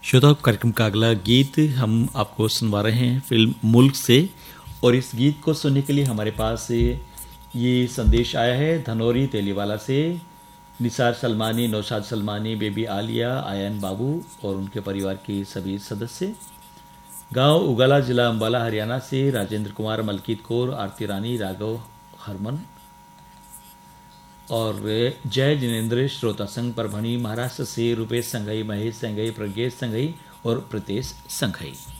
श्रोताओं, कार्यक्रम का अगला गीत हम आपको सुनवा रहे हैं फिल्म मुल्क से। और इस गीत को सुनने के लिए हमारे पास ये संदेश आया है धनौरी तेलीवाला से। निसार सलमानी, नौशाद सलमानी, बेबी आलिया, आयन बाबू और उनके परिवार के सभी सदस्य। गांव उगाला, जिला अंबाला, हरियाणा से राजेंद्र कुमार, मलकीत कौर, आरती रानी, राघव हरमन और जय जिनेन्द्र श्रोता संघ परभणी महाराष्ट्र से Rupesh Shanghai, Mahesh Shanghai, Pradnyesh Shanghai और प्रीतेश संघई।